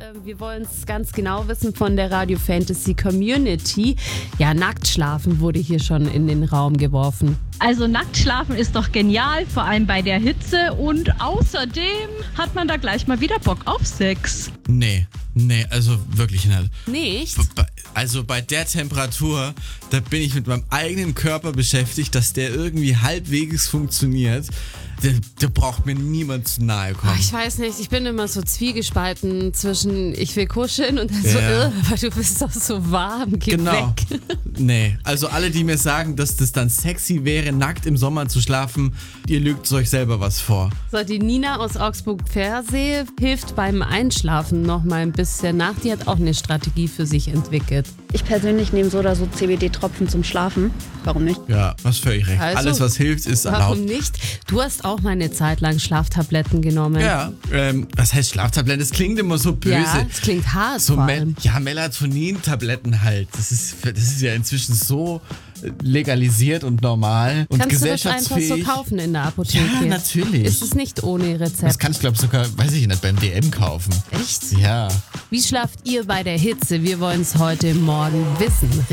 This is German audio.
Wir wollen es ganz genau wissen von der Radio Fantasy Community. Ja, Nacktschlafen wurde hier schon in den Raum geworfen. Also Nacktschlafen ist doch genial, vor allem bei der Hitze. Und außerdem hat man da gleich mal wieder Bock auf Sex. Nee, also wirklich nicht. Nicht? Also bei der Temperatur, da bin ich mit meinem eigenen Körper beschäftigt, dass der irgendwie halbwegs funktioniert. Da braucht mir niemand zu nahe kommen. Ich weiß nicht, ich bin immer so zwiegespalten zwischen ich will kuscheln und dann so, Ja. aber du bist doch so warm, geh Genau. weg. Nee, also alle, die mir sagen, dass das dann sexy wäre, nackt im Sommer zu schlafen, ihr lügt euch selber was vor. So, die Nina aus Augsburg-Pfersee hilft beim Einschlafen noch mal ein bisschen nach. Die hat auch eine Strategie für sich entwickelt. Ich persönlich nehme so oder so CBD-Tropfen zum Schlafen. Warum nicht? Ja, hast völlig recht. Also, Alles, was hilft, ist erlaubt. Warum nicht? Du hast auch mal eine Zeit lang Schlaftabletten genommen. Ja, was heißt Schlaftabletten? Das klingt immer so böse. Ja, es klingt hart So vor allem. Melatonin-Tabletten halt. Das ist ja inzwischen so legalisiert und normal und Kannst du das einfach gesellschaftsfähig. so kaufen in der Apotheke? Ja, natürlich. Ist es nicht ohne Das Rezept? kannst du, glaube ich, sogar, weiß ich nicht, beim DM kaufen. Echt? Ja. Wie schlaft ihr bei der Hitze? Wir wollen es heute Morgen wissen.